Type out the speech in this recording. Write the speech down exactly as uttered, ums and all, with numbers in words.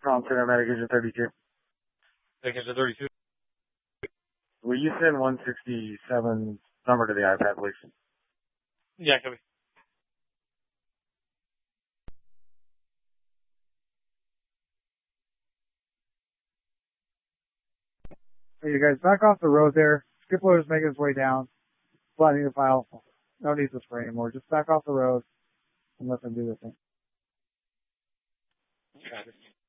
Tom Center, Medication thirty-two. Medication thirty-two. Will you send one sixty-seven's number to the iPad, please? Yeah, copy. Hey, you guys, back off the road there. Skipper is making his way down. Flattening the file. No need to spray anymore. Just back off the road and let them do their thing. Copy.